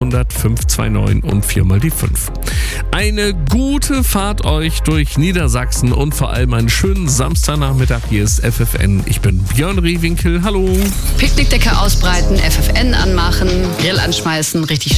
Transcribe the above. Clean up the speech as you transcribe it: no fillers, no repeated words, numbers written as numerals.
0800 529 und 4 mal die 5. Eine gute Fahrt euch durch Niedersachsen und vor allem einen schönen Samstagnachmittag. Hier ist FFN. Ich bin Björn Rehwinkel. Hallo. Picknickdecke ausbreiten, FFN anmachen, Grill anschmeißen, richtig